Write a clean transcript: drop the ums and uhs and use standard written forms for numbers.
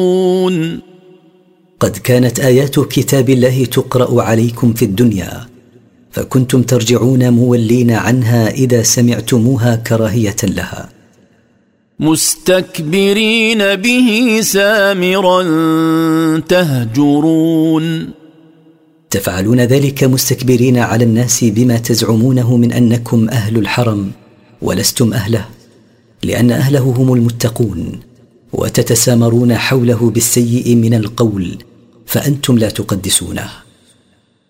قد كانت آيات كتاب الله تقرأ عليكم في الدنيا فكنتم ترجعون مولين عنها إذا سمعتموها كراهية لها، مستكبرين به سامرا تهجرون. تفعلون ذلك مستكبرين على الناس بما تزعمونه من أنكم أهل الحرم ولستم أهله، لأن أهله هم المتقون، وتتسامرون حوله بالسيء من القول فأنتم لا تقدسونه.